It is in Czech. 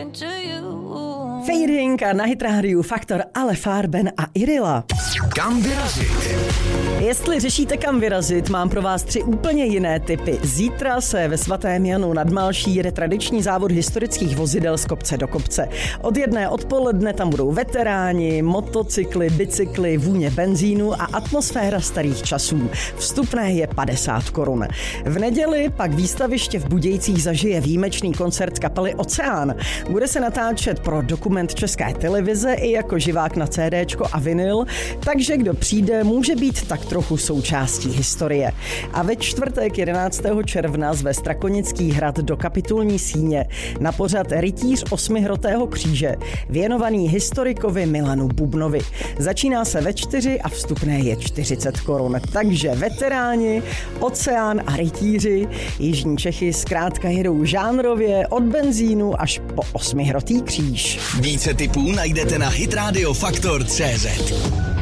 Fading a na Hit rádiu Faktor Ale Farben a Irila. Kam vyrazit? Jestli řešíte kam vyrazit, mám pro vás 3 úplně jiné tipy. Zítra se ve Svatém Janu nad Malší jede tradiční závod historických vozidel z kopce do kopce. Od 1 odpoledne tam budou veteráni, motocykly, bicykly, vůně benzínu a atmosféra starých časů. Vstupné je 50 korun. V neděli pak výstaviště v Budějcích zažije výjimečný koncert kapely Oceán. Bude se natáčet pro dokument České televize i jako živák na CDčko a vinyl, takže kdo přijde, může být tak trochu součástí historie. A ve čtvrtek 11. června zve Strakonický hrad do kapitulní síně na pořad Rytíř osmihrotého kříže, věnovaný historikovi Milanu Bubnovi. Začíná se ve 4 a vstupné je 40 korun. Takže veteráni, Oceán a rytíři, jižní Čechy zkrátka jedou žánrově od benzínu až po osmihrotý kříž. Více tipů najdete na hitradiofaktor.cz.